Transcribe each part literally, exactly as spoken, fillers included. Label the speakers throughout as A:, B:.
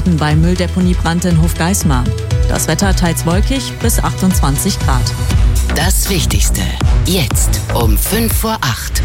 A: Schaden bei Mülldeponiebrand in Hofgeismar. Das Wetter teils wolkig bis achtundzwanzig Grad.
B: Das Wichtigste jetzt um fünf vor acht.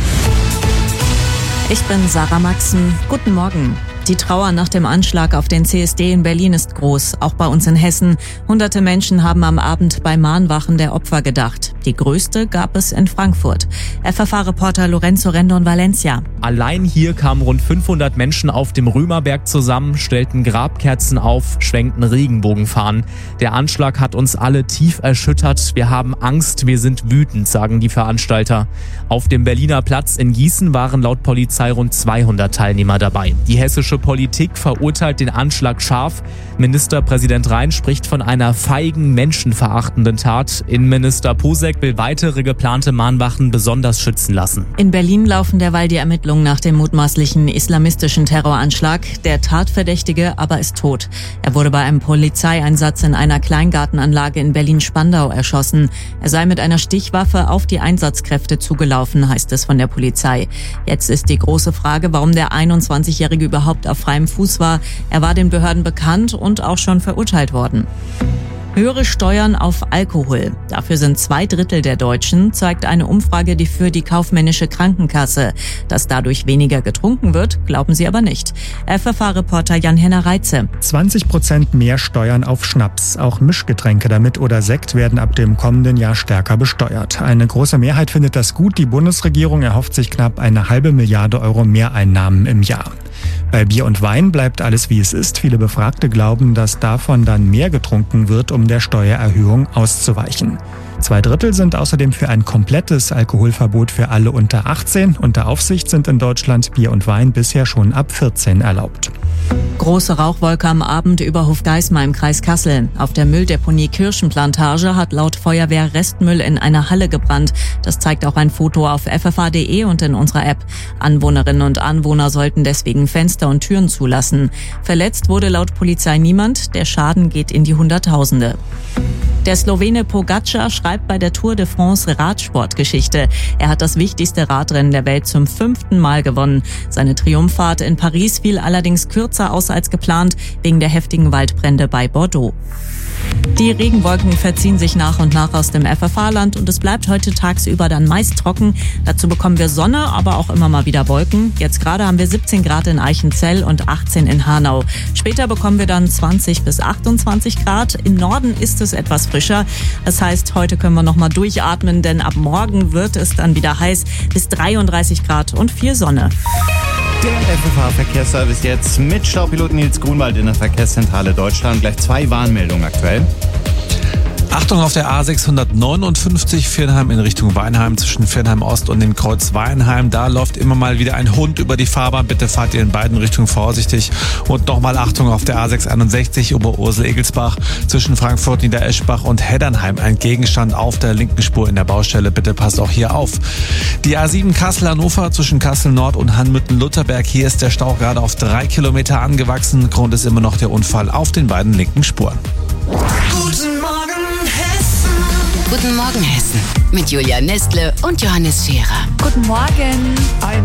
A: Ich bin Sarah Maxen. Guten Morgen. Die Trauer nach dem Anschlag auf den C S D in Berlin ist groß, auch bei uns in Hessen. Hunderte Menschen haben am Abend bei Mahnwachen der Opfer gedacht. Die größte gab es in Frankfurt. F F A-Reporter Lorenzo Rendon Valencia.
C: Allein hier kamen rund fünfhundert Menschen auf dem Römerberg zusammen, stellten Grabkerzen auf, schwenkten Regenbogenfahnen. Der Anschlag hat uns alle tief erschüttert. Wir haben Angst, wir sind wütend, sagen die Veranstalter. Auf dem Berliner Platz in Gießen waren laut Polizei rund zweihundert Teilnehmer dabei. Die hessische Politik verurteilt den Anschlag scharf. Ministerpräsident Rhein spricht von einer feigen, menschenverachtenden Tat. Innenminister Posek will weitere geplante Mahnwachen besonders schützen lassen.
A: In Berlin laufen derweil die Ermittlungen nach dem mutmaßlichen islamistischen Terroranschlag. Der Tatverdächtige aber ist tot. Er wurde bei einem Polizeieinsatz in einer Kleingartenanlage in Berlin-Spandau erschossen. Er sei mit einer Stichwaffe auf die Einsatzkräfte zugelaufen, heißt es von der Polizei. Jetzt ist die große Frage, warum der einundzwanzigjährige überhaupt auf freiem Fuß war. Er war den Behörden bekannt und auch schon verurteilt worden. Höhere Steuern auf Alkohol. Dafür sind zwei Drittel der Deutschen, zeigt eine Umfrage, die für die kaufmännische Krankenkasse. Dass dadurch weniger getrunken wird, glauben sie aber nicht. F F A-Reporter Jan-Henner Reitze.
D: zwanzig Prozent mehr Steuern auf Schnaps. Auch Mischgetränke damit oder Sekt werden ab dem kommenden Jahr stärker besteuert. Eine große Mehrheit findet das gut. Die Bundesregierung erhofft sich knapp eine halbe Milliarde Euro Mehreinnahmen im Jahr. Bei Bier und Wein bleibt alles wie es ist. Viele Befragte glauben, dass davon dann mehr getrunken wird, um der Steuererhöhung auszuweichen. Zwei Drittel sind außerdem für ein komplettes Alkoholverbot für alle unter achtzehn. Unter Aufsicht sind in Deutschland Bier und Wein bisher schon ab vierzehn erlaubt.
A: Große Rauchwolke am Abend über Hofgeismar im Kreis Kassel. Auf der Mülldeponie Kirschenplantage hat laut Feuerwehr Restmüll in einer Halle gebrannt. Das zeigt auch ein Foto auf f f a punkt d e und in unserer App. Anwohnerinnen und Anwohner sollten deswegen Fenster und Türen zulassen. Verletzt wurde laut Polizei niemand. Der Schaden geht in die Hunderttausende. Der Slowene Pogačar schreibt bei der Tour de France Radsportgeschichte. Er hat das wichtigste Radrennen der Welt zum fünften Mal gewonnen. Seine Triumphfahrt in Paris fiel allerdings kürzer aus als geplant, wegen der heftigen Waldbrände bei Bordeaux. Die Regenwolken verziehen sich nach und nach aus dem F F A-Land und es bleibt heute tagsüber dann meist trocken. Dazu bekommen wir Sonne, aber auch immer mal wieder Wolken. Jetzt gerade haben wir siebzehn Grad in Eichenzell und achtzehn in Hanau. Später bekommen wir dann zwanzig bis achtundzwanzig Grad. Im Norden ist es etwas frischer. Das heißt, heute können wir noch mal durchatmen, denn ab morgen wird es dann wieder heiß bis dreiunddreißig Grad und viel Sonne.
E: Der F F A-Verkehrsservice jetzt mit Staupilot Nils Grunwald in der Verkehrszentrale Deutschland. Gleich zwei Warnmeldungen aktuell.
F: Achtung auf der A sechshundertneunundfünfzig Viernheim in Richtung Weinheim zwischen Viernheim Ost und dem Kreuz Weinheim. Da läuft immer mal wieder ein Hund über die Fahrbahn. Bitte fahrt ihr in beiden Richtungen vorsichtig. Und nochmal Achtung auf der A sechshunderteinundsechzig Oberursel-Egelsbach zwischen Frankfurt, Niedereschbach und Heddernheim. Ein Gegenstand auf der linken Spur in der Baustelle. Bitte passt auch hier auf. Die A sieben Kassel-Hannover zwischen Kassel Nord und Hanmütten-Lutherberg. Hier ist der Stau gerade auf drei Kilometer angewachsen. Grund ist immer noch der Unfall auf den beiden linken Spuren.
B: Guten Morgen, Hessen. Guten Morgen, Hessen. Mit Julia Nestle und Johannes Scherer.
A: Guten Morgen.